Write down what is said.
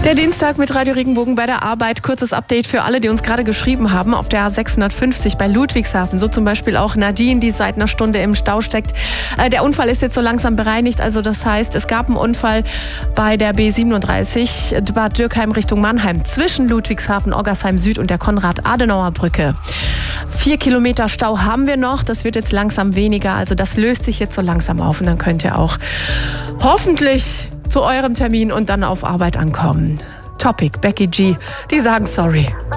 Der Dienstag mit Radio Regenbogen bei der Arbeit. Kurzes Update für alle, die uns gerade geschrieben haben. Auf der A650 bei Ludwigshafen. So zum Beispiel auch Nadine, die seit einer Stunde im Stau steckt. Der Unfall ist jetzt so langsam bereinigt. Also das heißt, es gab einen Unfall bei der B37 Bad Dürkheim Richtung Mannheim. Zwischen Ludwigshafen, Oggersheim Süd und der Konrad-Adenauer-Brücke. 4 Kilometer Stau haben wir noch. Das wird jetzt langsam weniger. Also das löst sich jetzt so langsam auf. Und dann könnt ihr auch hoffentlich zu eurem Termin und dann auf Arbeit ankommen. Topic, Becky G, die sagen sorry.